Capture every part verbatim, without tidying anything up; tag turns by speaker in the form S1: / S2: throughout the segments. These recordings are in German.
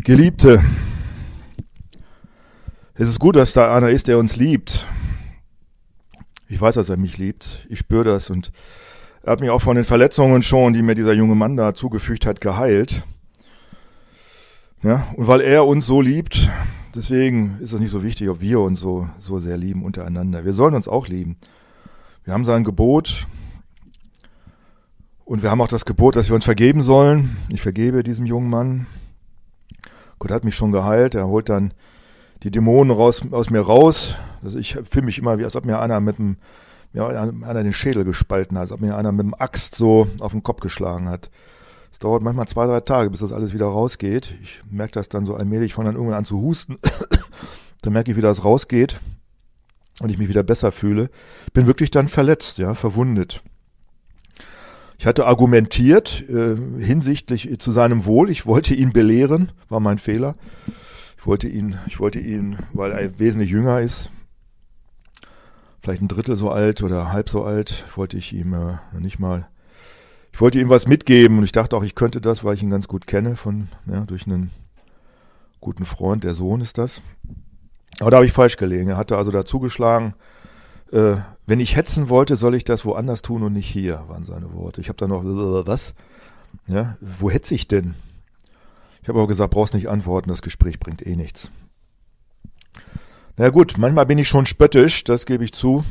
S1: Geliebte, es ist gut, dass da einer ist, der uns liebt. Ich weiß, dass er mich liebt. Ich spüre das und er hat mich auch von den Verletzungen schon, die mir dieser junge Mann da zugefügt hat, geheilt. Ja, und weil er uns so liebt, deswegen ist es nicht so wichtig, ob wir uns so, so sehr lieben untereinander. Wir sollen uns auch lieben. Wir haben sein Gebot und wir haben auch das Gebot, dass wir uns vergeben sollen. Ich vergebe diesem jungen Mann. Gott hat mich schon geheilt. Er holt dann die Dämonen raus, aus mir raus. Also ich fühle mich immer, wie als ob mir einer mit dem, ja, einer den Schädel gespalten hat, als ob mir einer mit dem Axt so auf den Kopf geschlagen hat. Es dauert manchmal zwei, drei Tage, bis das alles wieder rausgeht. Ich merke das dann so allmählich, von dann irgendwann an zu husten. Dann merke ich, wie das rausgeht und ich mich wieder besser fühle. Bin wirklich dann verletzt, ja, verwundet. Ich hatte argumentiert äh, hinsichtlich zu seinem Wohl. Ich wollte ihn belehren, war mein Fehler. Ich wollte ihn, ich wollte ihn, weil er wesentlich jünger ist, vielleicht ein Drittel so alt oder halb so alt, wollte ich ihm äh, nicht mal, ich wollte ihm was mitgeben und ich dachte auch, ich könnte das, weil ich ihn ganz gut kenne, von ja, durch einen guten Freund, der Sohn ist das. Aber da habe ich falsch gelegen. Er hatte also da zugeschlagen, äh, wenn ich hetzen wollte, soll ich das woanders tun und nicht hier, waren seine Worte. Ich habe dann noch, was? Ja, wo hetze ich denn? Ich habe aber gesagt, brauchst nicht antworten, das Gespräch bringt eh nichts. Na ja, gut, manchmal bin ich schon spöttisch, das gebe ich zu.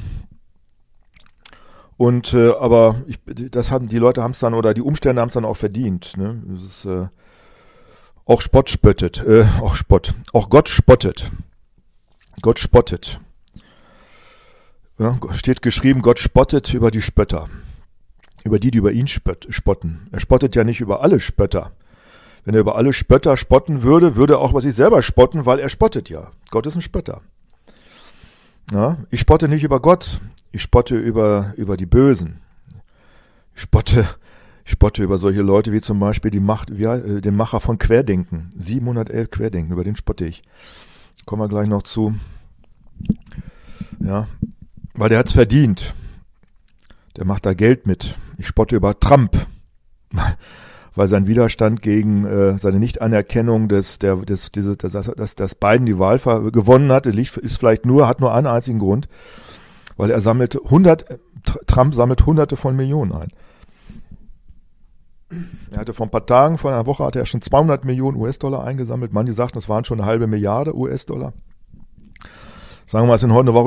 S1: Und äh, aber ich, das haben die Leute haben es dann oder die Umstände haben es dann auch verdient. Ne? Das ist äh, auch Spott spöttet, äh, auch Spott, auch Gott spottet. Gott spottet. Ja, steht geschrieben, Gott spottet über die Spötter, über die, die über ihn spött, spotten. Er spottet ja nicht über alle Spötter. Wenn er über alle Spötter spotten würde, würde er auch über sich selber spotten, weil er spottet ja. Gott ist ein Spötter. Ja, ich spotte nicht über Gott, ich spotte über, über die Bösen. Ich spotte, ich spotte über solche Leute wie zum Beispiel die Macht, wie, äh, den Macher von Querdenken. siebenhundertelf Querdenken, über den spotte ich. Kommen wir gleich noch zu. Ja, weil der hat's verdient. Der macht da Geld mit. Ich spotte über Trump. Weil sein Widerstand gegen äh, seine Nichtanerkennung des, der, des, diese, dass, dass, dass Biden die Wahl ver- gewonnen hat, ist vielleicht nur, hat nur einen einzigen Grund, weil er sammelt hundert, Trump sammelt hunderte von Millionen ein. Er hatte vor ein paar Tagen, vor einer Woche hatte er schon zweihundert Millionen U S-Dollar eingesammelt. Manche sagten, es waren schon eine halbe Milliarde U S-Dollar. Sagen wir mal, es sind heute eine Woche